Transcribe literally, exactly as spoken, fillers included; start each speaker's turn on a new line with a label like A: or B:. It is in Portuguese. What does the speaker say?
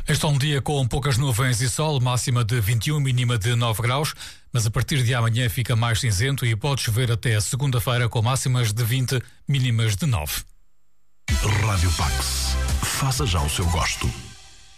A: Este é um dia com poucas nuvens e sol, máxima de vinte e um, mínima de nove graus, mas a partir de amanhã fica mais cinzento e pode chover até a segunda-feira com máximas de vinte, mínimas de nove.
B: Rádio Pax. Faça já o seu gosto.